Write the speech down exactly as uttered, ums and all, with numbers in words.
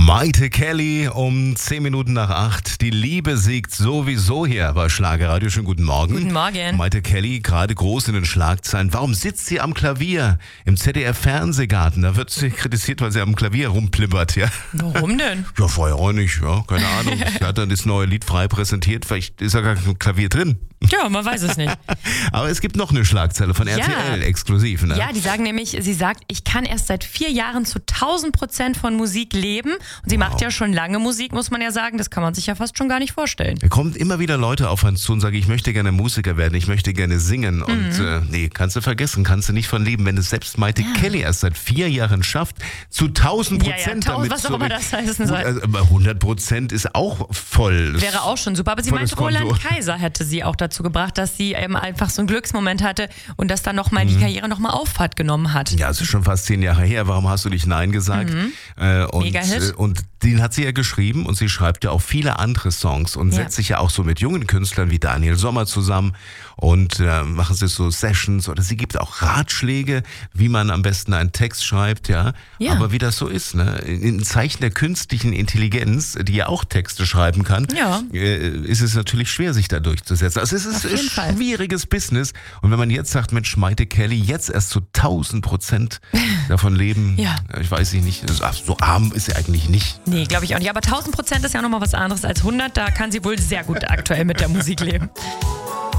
Maite Kelly um zehn Minuten nach acht. Die Liebe siegt sowieso hier bei Schlagerradio. Schönen guten Morgen. Guten Morgen. Maite Kelly, gerade groß in den Schlagzeilen. Warum sitzt sie am Klavier im Z D F-Fernsehgarten? Da wird sie kritisiert, weil sie am Klavier rumplippert. Ja. Warum denn? Ja, vorher auch nicht. Ja, keine Ahnung. Sie hat dann das neue Lied frei präsentiert. Vielleicht ist ja gar kein Klavier drin. Ja, man weiß es nicht. Aber es gibt noch eine Schlagzeile von R T L, Ja. exklusiv. Ne? Ja, die sagen nämlich, sie sagt, ich kann erst seit vier Jahren zu tausend Prozent von Musik leben. Und sie Wow. macht ja schon lange Musik, muss man ja sagen. Das kann man sich ja fast schon gar nicht vorstellen. Da kommen immer wieder Leute auf uns zu und sagen, ich möchte gerne Musiker werden, ich möchte gerne singen. Und Mhm. äh, nee, kannst du vergessen, kannst du nicht von leben. Wenn es selbst Maite Kelly erst seit vier Jahren schafft, zu tausend Ja, ja, Prozent tausend, damit. was auch so immer wie- das heißen Gut, soll. also, aber hundert Prozent ist auch voll. Wäre auch schon super. Aber sie Volles meint, Roland Konto. Kaiser hätte sie auch dazu gebracht, dass sie ähm, einfach so einen Glücksmoment hatte und dass dann nochmal die Karriere nochmal Auffahrt genommen hat. Ja, es ist schon fast zehn Jahre her. Warum hast du nicht Nein gesagt? Äh, und, Mega-Hit. äh, und den hat sie ja geschrieben und sie schreibt ja auch viele andere Songs und Ja. setzt sich ja auch so mit jungen Künstlern wie Daniel Sommer zusammen und äh, machen sie so Sessions oder sie gibt auch Ratschläge, wie man am besten einen Text schreibt, ja. Ja. Aber wie das so ist, ne? In Zeichen der künstlichen Intelligenz, die ja auch Texte schreiben kann, Ja. äh, ist es natürlich schwer, sich da durchzusetzen. Also es ist Auf ein jeden Fall. schwieriges Business. Und wenn man jetzt sagt, Mensch, Maite Kelly, jetzt erst zu tausend Prozent davon leben, Ja. ich weiß nicht, ach, so arm ist sie eigentlich nicht. Nee, glaube ich auch nicht. Aber tausend Prozent ist ja nochmal was anderes als hundert. Da kann sie wohl sehr gut aktuell mit der Musik leben.